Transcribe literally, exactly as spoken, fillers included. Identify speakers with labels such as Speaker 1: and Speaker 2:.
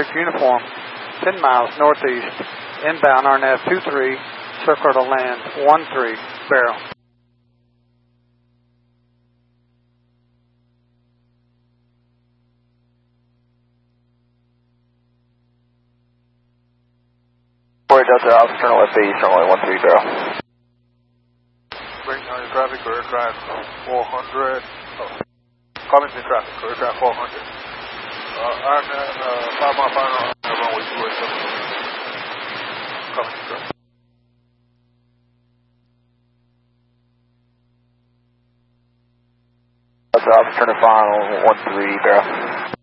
Speaker 1: uniform, ten miles northeast, inbound R N A V two three, circle to land one three, barrel.
Speaker 2: Boy Delta Alpha, turn left base, runway one three, barrel.
Speaker 3: Bring down your traffic, clear drive four hundred. Oh. Coming to traffic, clear drive four hundred. Uh, I'm at uh, five mile final on the runway two eight seven. Coming to traffic.
Speaker 2: Delta Alpha, turn final one three, barrel.